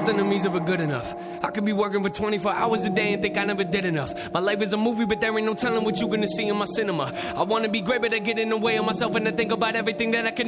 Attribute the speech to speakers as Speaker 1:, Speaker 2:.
Speaker 1: worst enemies ever good enough. I could be working for 24 hours a day and think I never did enough. My life is a movie, but there ain't no telling what you gonna see in my cinema. I wanna be great, but I get in the way of myself and I think about everything that I can